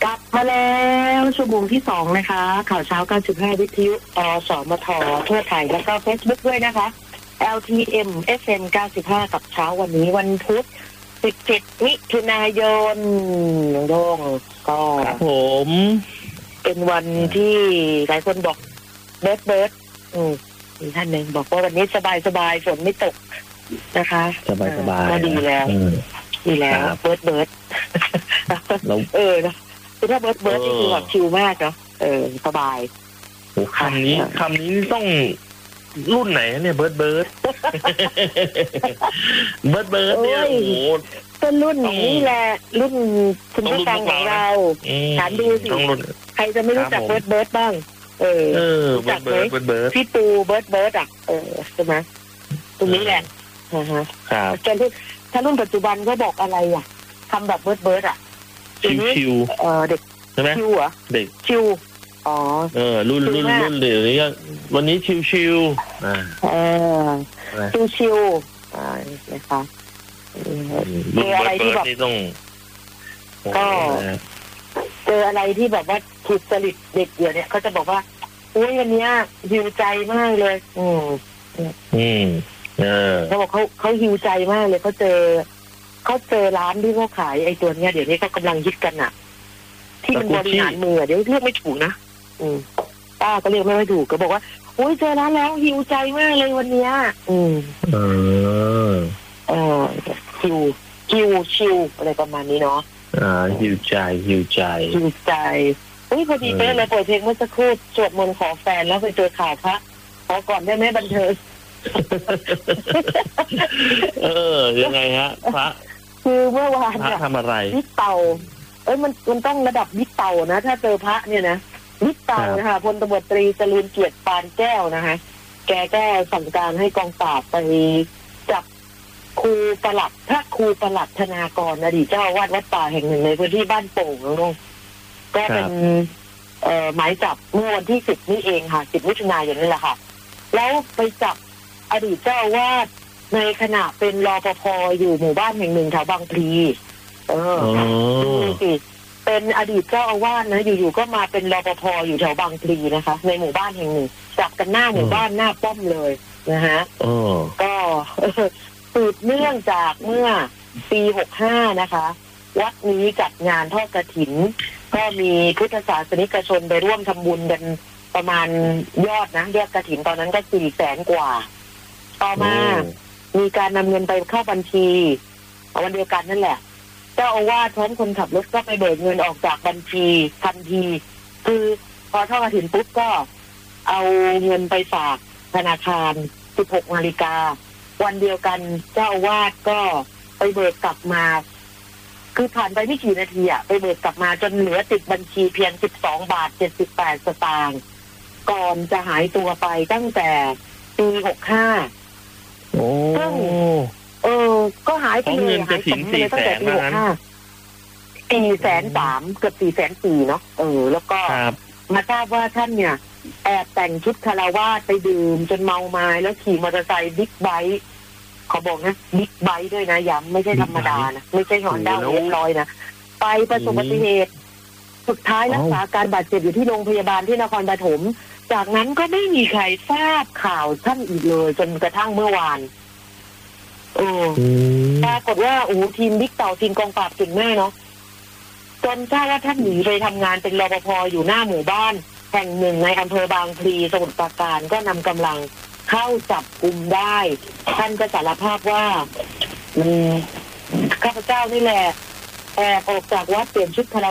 กลับมาแล้วชั่วโมงที่2นะคะข่าวเช้า95วิทยุสมททั่วไทยแล้วก็ Facebook ด้วยนะคะ LTM FM 95กับเช้าวันนี้วันพุธ17มิถุนายนโด่งก็ครับผมเป็นวันที่หลายคนบอกเบิร์ดมีท่านหนึ่งบอกว่าวันนี้สบายฝนไม่ตกนะคะสบายก็ดีแล้วดีแล้วเบิร์ดนะคือถ้าเบิร์ดนี่คือแบบชิลมากเนาะสบายโอ้คำนี้ต้องรุ่นไหนเนี่ยเบิร์ดเนี่ยโอ้ก็รุ่นนี้แหละรุ่นคุณผู้ฟังของเราถามดูสิใครจะไม่รู้จักเบิร์ดบ้างรู้จักไหมพี่ปูเบิร์ดอ่ะใช่ไหมตรงนี้แหละครับถ้ารุ่นปัจจุบันก็บอกอะไรอ่ะทำแบบเบิร์ดอ่ะชิวเด็กใช่ไหมชิวเหรอเด็กชิวรุ่นเดี๋ยวนี้วันนี้ชิวชิวนะคะเจออะไรที่แบบก็เจออะไรที่แบบว่าถูกจริตเด็กเดี๋ยวนี้เขาจะบอกว่าอุ้ยวันนี้หิวใจมากเลยเขาบอกเขาหิวใจมากเลยเขาเจอร้านที่เขาขายไอ้ตัวเนี้ยเดี๋ยวนี้เขากำลังฮิตกันอ่ะที่มันบริหารมือเดี๋ยวเรียกไม่ถูกนะป้าก็เรียกไม่ถูกก็บอกว่าอุ้ยเจอร้านแล้วหิวใจมากเลยวันเนี้ยชิวอะไรประมาณนี้เนาะหิวใจอุ้ยพอดีเป๊ะเลยเปิดเพลงเมื่อสักครู่สวดมนต์ขอแฟนแล้วไปเจอข่าวพระขอก่อนได้ไหมบันเทิงยังไงฮะพระคือเมื่อวานพระทำอะไรบิ๊กเต่ามันต้องระดับบิ๊กเต่านะถ้าเจอพระเนี่ยนะบิ๊กเต่านะคะพลตำรวจตรีจรูญเกียรติปานแก้วนะคะแกก็สั่งการให้กองปราบไปจับครูประหลัดธนากรอดีตเจ้าอาวาสวัดป่าแห่งหนึ่งในพื้นที่บ้านโป่งน้องก็เป็นหมายจับเมื่อวันที่10นี่เองค่ะ10มิถุนายนนี่แหละค่ะแล้วไปจับอดีตเจ้าอาวาสในขณะเป็นรปภ.อยู่หมู่บ้านแห่งหนึ่งแถวบางพลีดูสิเป็นอดีตเจ้าอาวาสนะอยู่ๆก็มาเป็นรปภ.อยู่แถวบางพลีนะคะในหมู่บ้านแห่งหนึ่งจับกันหน้าหมู่บ้านหน้าป้อมเลยนะฮะก็สืบเนื่องจากเมื่อปี65นะคะวัดนี้จัดงานทอดกฐินก็มีพุทธศาสนิกชนไปร่วมทำบุญกันประมาณยอดกฐินตอนนั้นก็400,000 กว่าต่อมามีการนำเงินไปเข้าบัญชีวันเดียวกันนั่นแหละเจ้าอาวาสพร้อมคนขับรถก็ไปเบิกเงินออกจากบัญชีทันทีคือพอทอดกฐินปุ๊บก็เอาเงินไปฝากธนาคาร 16 นาฬิกาวันเดียวกันเจ้าอาวาสก็ไปเบิกกลับมาคือผ่านไปไม่กี่นาทีไปเบิกกลับมาจนเหลือติดบัญชีเพียง12.78 สตางค์ก่อนจะหายตัวไปตั้งแต่ปี65ซึ่งก็หายไปเลยหายไปเลยตั้งแต่ปี65 403,000เกือบ404,000เนาะแล้วก็มาทราบว่าท่านเนี่ยแอบแต่งชุดคฤหัสถ์ไปดื่มจนเมาไม้แล้วขี่มอเตอร์ไซค์บิ๊กไบค์เขาบอกนะบิ๊กไบค์ด้วยนะย้ำไม่ใช่ธรรมดานะไม่ใช่ฮอนด้าเรียบร้อยนะไปประสบอุบัติเหตุสุดท้ายรักษาการบาดเจ็บอยู่ที่โรงพยาบาลที่นครปฐมจากนั้นก็ไม่มีใครทราบข่าวท่านอีกเลยจนกระทั่งเมื่อวานปรากฏว่าทีมบิ๊กเต่าทีมกองปราบเก่งแม่เนาะจนทราบว่าท่านหนีไปทำงานเป็นรปภ.อยู่หน้าหมู่บ้านแห่งหนึ่งในอำเภอบางพลีสมุทรปราการก็นำกำลังเข้าจับกุมได้ท่านก็สารภาพว่าข้าพเจ้านี่แหละแอบออกจากวัดเปลี่ยนชุดคฤหัสถ์